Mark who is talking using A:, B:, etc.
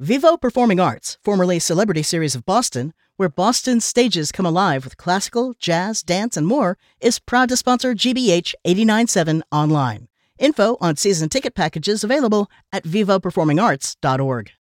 A: Vivo Performing Arts, formerly Celebrity Series of Boston, where Boston's stages come alive with classical, jazz, dance, and more, is proud to sponsor GBH 89.7 online. Info on season ticket packages available at vivoperformingarts.org.